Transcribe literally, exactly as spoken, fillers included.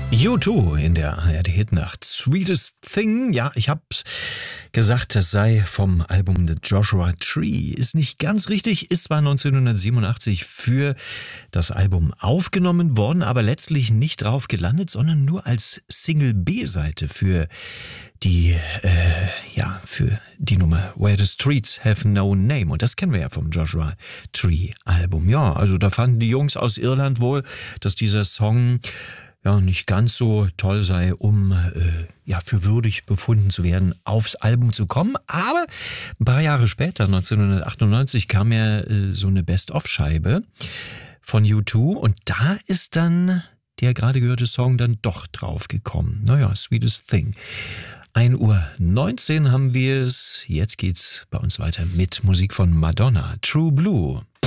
U zwei in der A R D-Hitnacht. Sweetest Thing. Ja, ich hab's gesagt, das sei vom Album The Joshua Tree. Ist nicht ganz richtig, ist zwar neunzehnhundertsiebenundachtzig für das Album aufgenommen worden, aber letztlich nicht drauf gelandet, sondern nur als Single-B-Seite für die, äh, ja, für die Nummer Where the Streets Have No Name. Und das kennen wir ja vom Joshua Tree Album. Ja, also da fanden die Jungs aus Irland wohl, dass dieser Song ja nicht ganz so toll sei, um äh, ja für würdig befunden zu werden, aufs Album zu kommen. Aber ein paar Jahre später, neunzehnhundertachtundneunzig, kam ja äh, so eine Best-of-Scheibe von U zwei und da ist dann der gerade gehörte Song dann doch drauf gekommen. Naja, Sweetest Thing. ein Uhr neunzehn haben wir es. Jetzt geht's bei uns weiter mit Musik von Madonna. True Blue.